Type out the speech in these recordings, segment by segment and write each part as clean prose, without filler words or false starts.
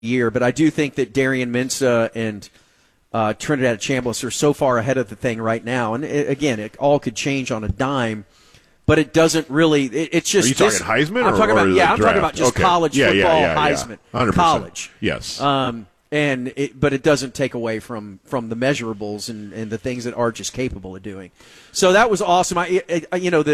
year, but I do think that Darian Mensah and Trinidad Chambliss are so far ahead of the thing right now. And, again, it all could change on a dime. But it doesn't really. It's just. Are you talking Heisman? I'm talking about. Yeah, I'm talking about just college football, Heisman, 100%. college. Yes. But it doesn't take away from the measurables and the things that Arch is capable of doing. So that was awesome. The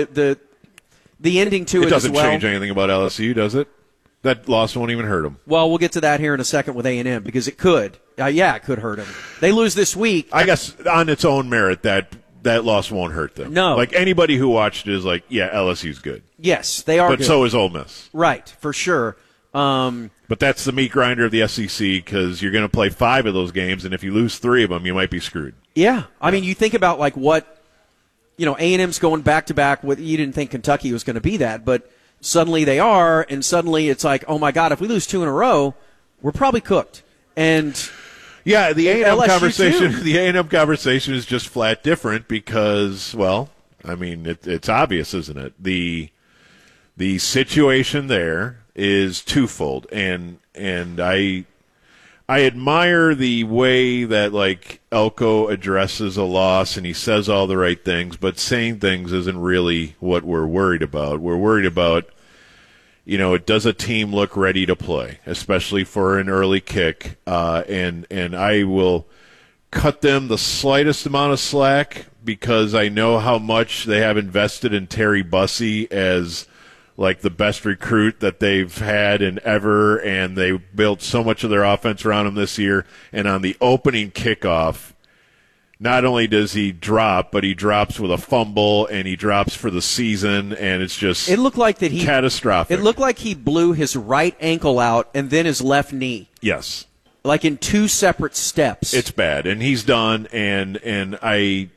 ending to it as well. It doesn't change anything about LSU, does it? That loss won't even hurt them. Well, we'll get to that here in a second with A&M because it could. It could hurt them. They lose this week. I guess on its own merit that loss won't hurt them. No. Like, anybody who watched it is like, yeah, LSU's good. Yes, they are but good. So is Ole Miss. Right, for sure. But that's the meat grinder of the SEC because you're going to play 5 of those games, and if you lose 3 of them, you might be screwed. Yeah. I mean, you think about, like, what, A&M's going back-to-back with – you didn't think Kentucky was going to be that, but suddenly they are, and suddenly it's like, oh, my God, if we lose 2 in a row, we're probably cooked. And – yeah, the A&M conversation. Too. The A&M conversation is just flat different because, well, I mean, it's obvious, isn't it? The situation there is twofold, and I admire the way that like Elko addresses a loss and he says all the right things, but saying things isn't really what we're worried about. We're worried about. Does a team look ready to play, especially for an early kick? And I will cut them the slightest amount of slack because I know how much they have invested in Terry Bussey as like the best recruit that they've had in ever, and they built so much of their offense around him this year. And on the opening kickoff, not only does he drop, but he drops with a fumble, and he drops for the season, and it's just it looked like that catastrophic. It looked like he blew his right ankle out and then his left knee. Yes. Like in 2 separate steps. It's bad, and he's done, and the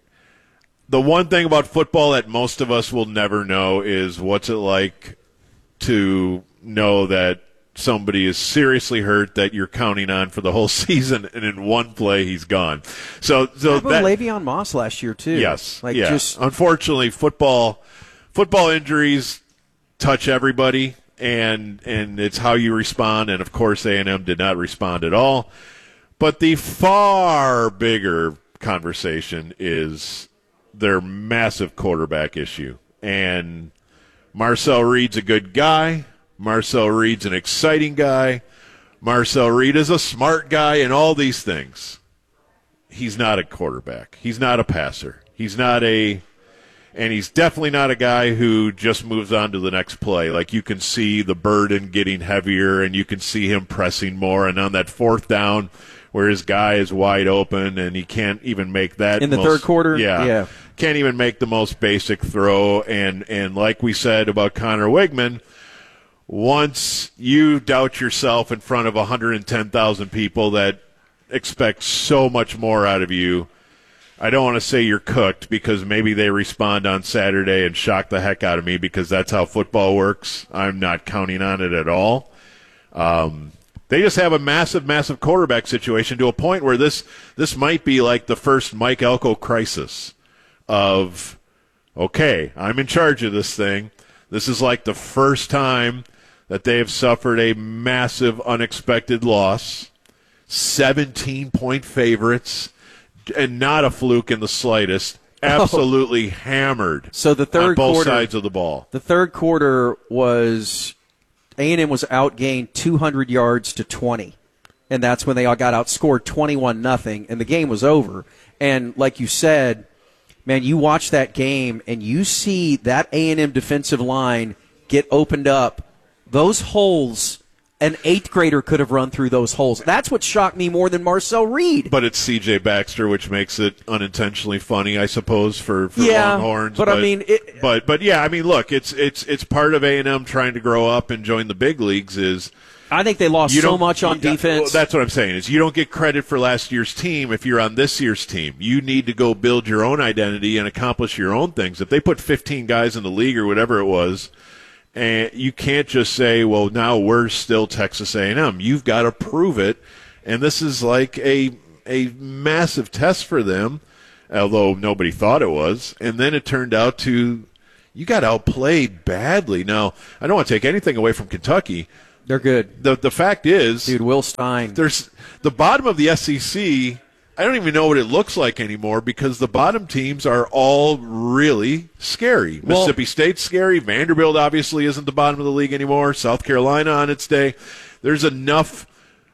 one thing about football that most of us will never know is what's it like to know that somebody is seriously hurt that you're counting on for the whole season, and in one play he's gone. So that Le'Veon Moss last year too. Yes, unfortunately, football injuries touch everybody, and it's how you respond. And of course, A&M did not respond at all. But the far bigger conversation is their massive quarterback issue. And Marcel Reed's a good guy. Marcel Reed's an exciting guy. Marcel Reed is a smart guy and all these things. He's not a quarterback. He's not a passer. And he's definitely not a guy who just moves on to the next play. Like, you can see the burden getting heavier and you can see him pressing more. And on that 4th down where his guy is wide open and he can't even make that. In the third quarter? Yeah. Can't even make the most basic throw. And like we said about Connor Wigman, once you doubt yourself in front of 110,000 people that expect so much more out of you, I don't want to say you're cooked because maybe they respond on Saturday and shock the heck out of me because that's how football works. I'm not counting on it at all. They just have a massive, massive quarterback situation to a point where this might be like the first Mike Elko crisis of, okay, I'm in charge of this thing. This is like the first time that they have suffered a massive, unexpected loss, 17-point favorites, and not a fluke in the slightest. Absolutely hammered. So the third on both quarter, sides of the ball. The third quarter was A&M was outgained 200 yards to 20, and that's when they all got outscored 21-0, and the game was over. And like you said, man, you watch that game and you see that A&M defensive line get opened up. Those holes, an 8th grader could have run through those holes. That's what shocked me more than Marcel Reed. But it's C.J. Baxter, which makes it unintentionally funny, I suppose, for Longhorns. But I mean, but yeah, I mean, look, it's part of A&M trying to grow up and join the big leagues. I think they lost so much on defense. Well, that's what I'm saying. Is you don't get credit for last year's team if you're on this year's team. You need to go build your own identity and accomplish your own things. If they put 15 guys in the league or whatever it was. And you can't just say, well, now we're still Texas A&M. You've got to prove it. And this is like a massive test for them, although nobody thought it was. And then it turned out you got outplayed badly. Now, I don't want to take anything away from Kentucky. They're good. The fact is, Dude, Will Stein. there's the bottom of the SEC. I don't even know what it looks like anymore because the bottom teams are all really scary. Well, Mississippi State's scary. Vanderbilt obviously isn't the bottom of the league anymore. South Carolina on its day. There's enough.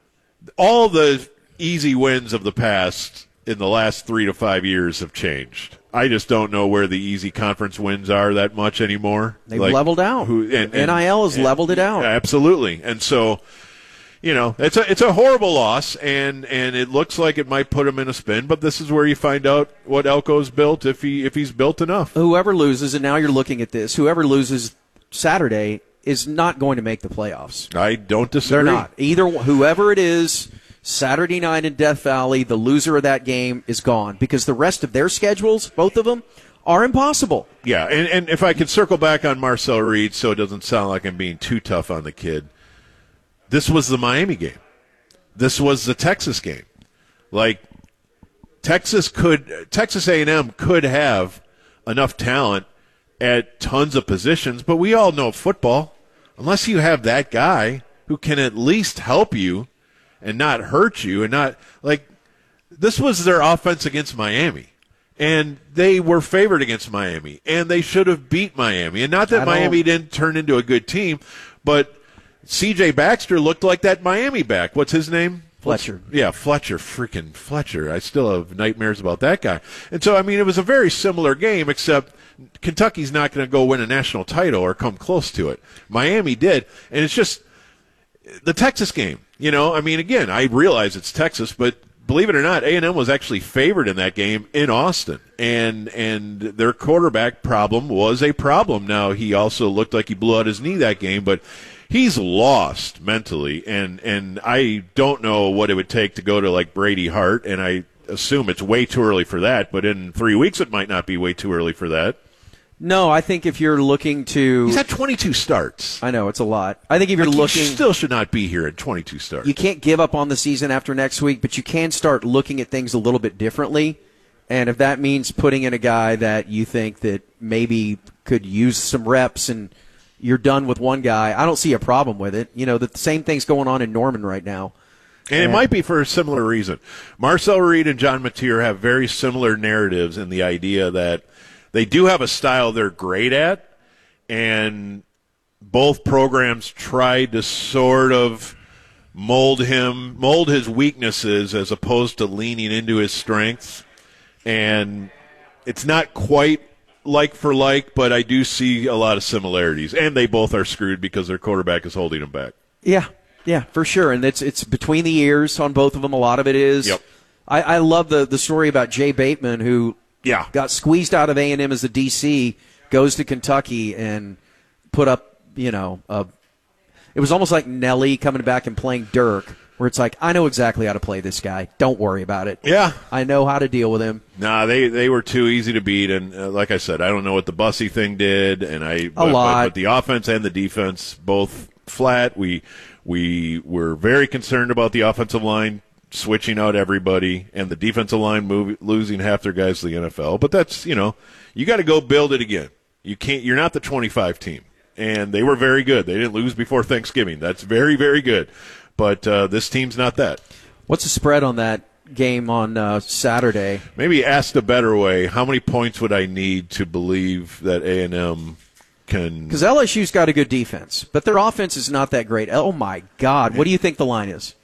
All the easy wins of the past in the last 3 to 5 years have changed. I just don't know where the easy conference wins are that much anymore. They've leveled out. NIL has leveled it out. Absolutely. And so, it's a horrible loss, and it looks like it might put him in a spin. But this is where you find out what Elko's built if he's built enough. Whoever loses, and now you're looking at this, whoever loses Saturday is not going to make the playoffs. I don't disagree. They're not. Either whoever it is, Saturday night in Death Valley, the loser of that game is gone because the rest of their schedules, both of them, are impossible. Yeah, and if I could circle back on Marcel Reed so it doesn't sound like I'm being too tough on the kid, this was the Miami game. This was the Texas game. Like, Texas A&M could have enough talent at tons of positions, but we all know football. Unless you have that guy who can at least help you and not hurt you and not, like, this was their offense against Miami. And they were favored against Miami, and they should have beat Miami. And not that Miami didn't turn into a good team, but C.J. Baxter looked like that Miami back. What's his name? Fletcher. Yeah, Fletcher. Freaking Fletcher. I still have nightmares about that guy. And so, I mean, it was a very similar game, except Kentucky's not going to go win a national title or come close to it. Miami did. And it's just the Texas game. I mean, again, I realize it's Texas, but believe it or not, A&M was actually favored in that game in Austin, and their quarterback problem was a problem. Now, he also looked like he blew out his knee that game, but he's lost mentally, and I don't know what it would take to go to, like, Brady Hart, and I assume it's way too early for that, but in 3 weeks it might not be way too early for that. No, I think if you're looking to... He's had 22 starts. I know, it's a lot. I think if you're looking... You still should not be here at 22 starts. You can't give up on the season after next week, but you can start looking at things a little bit differently. And if that means putting in a guy that you think that maybe could use some reps and you're done with one guy, I don't see a problem with it. The same thing's going on in Norman right now. And it might be for a similar reason. Marcel Reed and John Mateer have very similar narratives in the idea that they do have a style they're great at, and both programs tried to sort of mold his weaknesses as opposed to leaning into his strengths. And it's not quite like for like, but I do see a lot of similarities. And they both are screwed because their quarterback is holding them back. Yeah, for sure. And it's between the ears on both of them. A lot of it is. Yep. I love the story about Jay Bateman, who got squeezed out of A&M as a DC, goes to Kentucky and put up, it was almost like Nelly coming back and playing Dirk, where it's like, I know exactly how to play this guy. Don't worry about it. Yeah. I know how to deal with him. Nah, they were too easy to beat, and like I said, I don't know what the Bussey thing did, and but the offense and the defense both flat. We were very concerned about the offensive line switching out everybody, and the defensive line losing half their guys to the NFL. But that's, you got to go build it again. You're not the 25 team. And they were very good. They didn't lose before Thanksgiving. That's very, very good. But this team's not that. What's the spread on that game on Saturday? Maybe asked a better way, how many points would I need to believe that A&M can... Because LSU's got a good defense, but their offense is not that great. Oh, my God. What do you think the line is?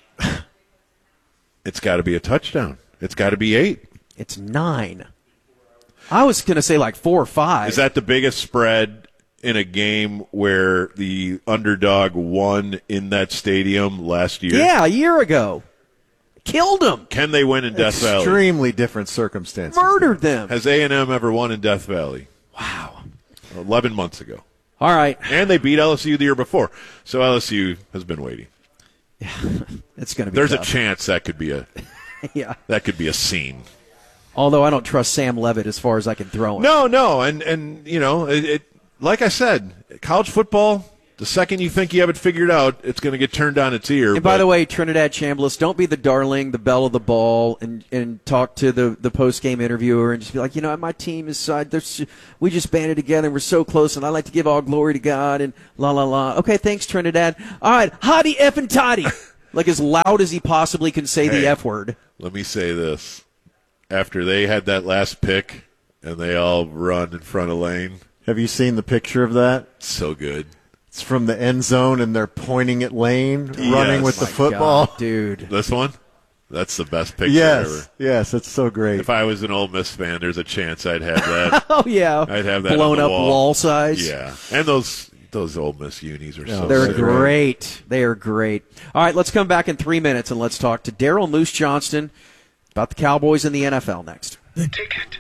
It's got to be a touchdown. It's got to be 8. It's 9. I was going to say like 4 or 5. Is that the biggest spread in a game where the underdog won in that stadium last year? Yeah, a year ago. Killed them. Can they win in Death Valley? Extremely different circumstances. Murdered them. Has A&M ever won in Death Valley? Wow. 11 months ago. All right. And they beat LSU the year before. So LSU has been waiting. Yeah, it's going to be There's tough. a chance that could be a that could be a scene. Although I don't trust Sam Levitt as far as I can throw him. No, and it like I said, college football, The second you think you have it figured out, it's going to get turned on its ear. And by the way, Trinidad Chambliss, don't be the darling, the belle of the ball, and talk to the post-game interviewer and just be like, my team is we just banded together and we're so close, and I like to give all glory to God, and la, la, la. Okay, thanks, Trinidad. All right, hotty effing toddy. Like as loud as he possibly can say the F word. Let me say this. After they had that last pick and they all run in front of Lane. Have you seen the picture of that? So good. It's from the end zone, and they're pointing at Lane, running with the football. God, dude. This one? That's the best picture ever. Yes, it's so great. If I was an Ole Miss fan, there's a chance I'd have that. Oh, yeah. I'd have that blown on the up wall size. Yeah. And those Ole Miss unis are so They're sick. great. They are great. All right, let's come back in 3 minutes, and let's talk to Daryl Moose Johnston about the Cowboys and the NFL next. The Ticket.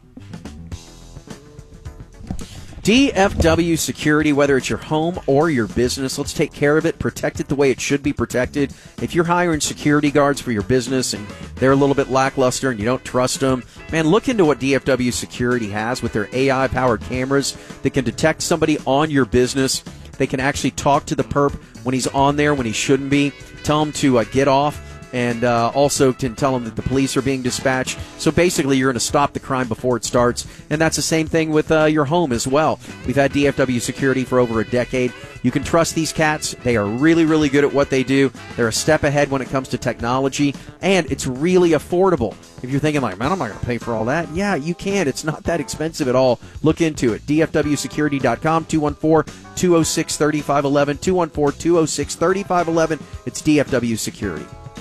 DFW Security, whether it's your home or your business, let's take care of it, protect it the way it should be protected. If you're hiring security guards for your business and they're a little bit lackluster and you don't trust them, man, look into what DFW Security has with their AI-powered cameras that can detect somebody on your business. They can actually talk to the perp when he's on there, when he shouldn't be, tell him to get off, and also can tell them that the police are being dispatched. So basically, you're going to stop the crime before it starts, and that's the same thing with your home as well. We've had DFW Security for over a decade. You can trust these cats. They are really, really good at what they do. They're a step ahead when it comes to technology, and it's really affordable. If you're thinking like, man, I'm not going to pay for all that. Yeah, you can. It's not that expensive at all. Look into it. DFWsecurity.com, 214-206-3511, 214-206-3511. It's DFW Security.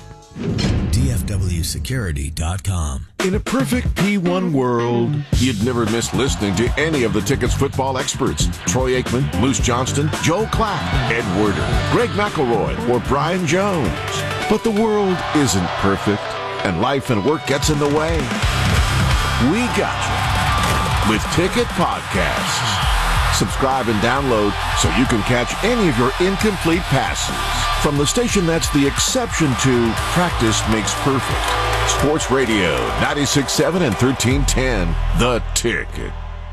DFWsecurity.com. In a perfect P1 world, you'd never miss listening to any of the Ticket's football experts. Troy Aikman, Moose Johnston, Joe Clapp, Ed Werder, Greg McElroy, or Brian Jones. But the world isn't perfect, and life and work gets in the way. We got you with Ticket Podcasts. Subscribe and download so you can catch any of your incomplete passes. From the station that's the exception to practice makes perfect. Sports Radio, 96.7 and 1310. The Ticket.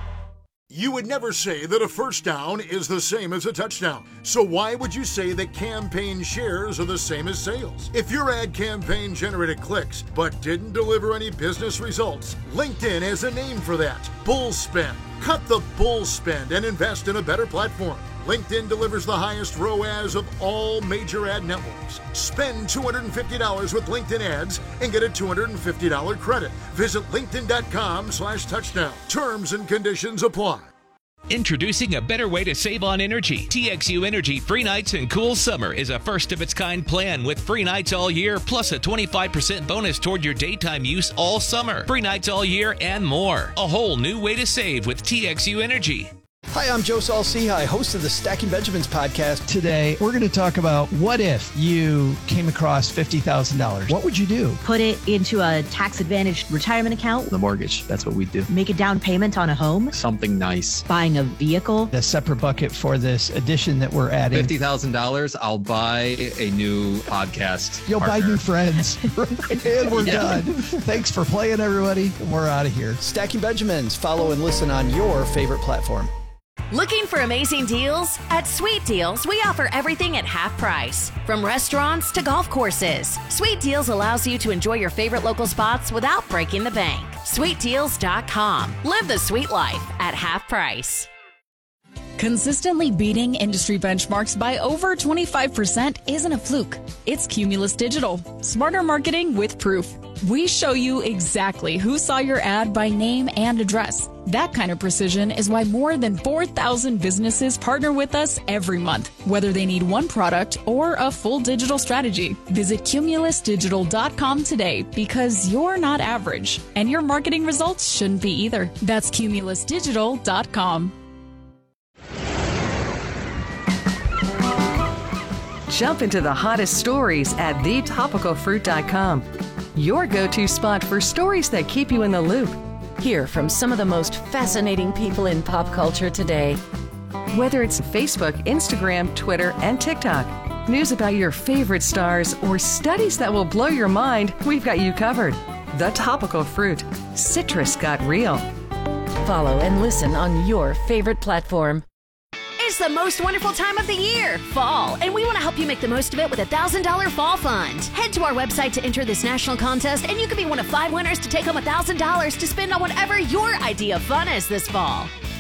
You would never say that a first down is the same as a touchdown. So why would you say that campaign shares are the same as sales? If your ad campaign generated clicks but didn't deliver any business results, LinkedIn has a name for that: bull spend. Cut the bull spend and invest in a better platform. LinkedIn delivers the highest ROAS of all major ad networks. Spend $250 with LinkedIn ads and get a $250 credit. Visit linkedin.com/touchdown. Terms and conditions apply. Introducing a better way to save on energy. TXU Energy Free Nights and Cool Summer is a first-of-its-kind plan with free nights all year, plus a 25% bonus toward your daytime use all summer. Free nights all year and more. A whole new way to save with TXU Energy. Hi, I'm Joe Saul-Sehy, host of the Stacking Benjamins podcast. Today, we're going to talk about what if you came across $50,000. What would you do? Put it into a tax-advantaged retirement account. The mortgage, that's what we do. Make a down payment on a home. Something nice. Buying a vehicle. A separate bucket for this addition that we're adding. $50,000, I'll buy a new podcast You'll partner. buy new friends. And we're done. Thanks for playing, everybody. We're out of here. Stacking Benjamins. Follow and listen on your favorite platform. Looking for amazing deals? At Sweet Deals, we offer everything at half price. From restaurants to golf courses, Sweet Deals allows you to enjoy your favorite local spots without breaking the bank. SweetDeals.com. Live the sweet life at half price. Consistently beating industry benchmarks by over 25% isn't a fluke. It's Cumulus Digital. Smarter marketing with proof. We show you exactly who saw your ad by name and address. That kind of precision is why more than 4,000 businesses partner with us every month, whether they need one product or a full digital strategy. Visit CumulusDigital.com today because you're not average, and your marketing results shouldn't be either. That's CumulusDigital.com. Jump into the hottest stories at thetopicalfruit.com. Your go-to spot for stories that keep you in the loop. Hear from some of the most fascinating people in pop culture today. Whether it's Facebook, Instagram, Twitter, and TikTok, news about your favorite stars, or studies that will blow your mind, we've got you covered. The Topical Fruit. Citrus got real. Follow and listen on your favorite platform. It's the most wonderful time of the year, fall, and we want to help you make the most of it with a $1,000 fall fund. Head to our website to enter this national contest, and you could be one of 5 winners to take home $1,000 to spend on whatever your idea of fun is this fall.